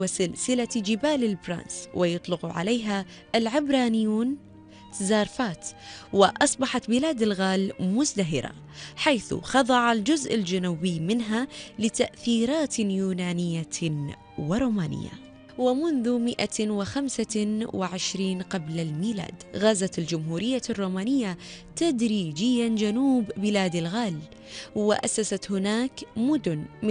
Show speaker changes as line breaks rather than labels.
وسلسلة جبال البرانس، ويطلق عليها العبرانيون زارفات. وأصبحت بلاد الغال مزدهرة، حيث خضع الجزء الجنوبي منها لتأثيرات يونانية ورومانية. ومنذ 125 قبل الميلاد غزت الجمهورية الرومانية تدريجيا جنوب بلاد الغال، وأسست هناك مدن